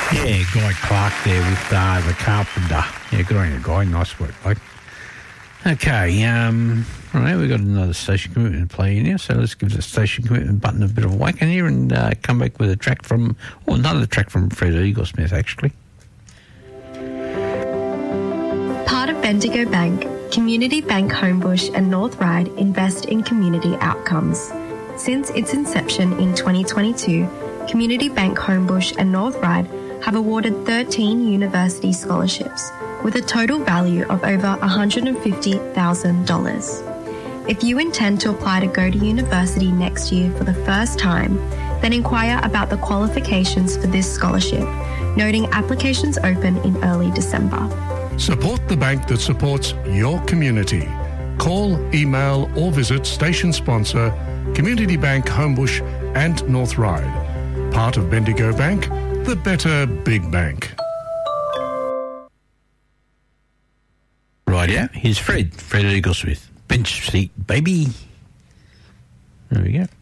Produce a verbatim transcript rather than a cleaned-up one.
Yeah, Guy Clark there with uh, the Carpenter. Yeah, good on you, Guy. Nice work, mate. Okay, um, all right, we've got another station commitment to play in here, so let's give the station commitment button a bit of a whack in here and uh, come back with a track from, or another track from Fred Eaglesmith, actually. Part of Bendigo Bank, Community Bank Homebush and North Ryde invest in community outcomes. Since its inception in twenty twenty-two, Community Bank Homebush and North Ryde have awarded thirteen university scholarships with a total value of over one hundred fifty thousand dollars. If you intend to apply to go to university next year for the first time, then inquire about the qualifications for this scholarship, noting applications open in early December. Support the bank that supports your community. Call, email or visit station sponsor Community Bank Homebush and North Ryde. Part of Bendigo Bank, the better big bank. Right, yeah, here's Fred, Fred Eaglesmith. Bench seat, baby. There we go.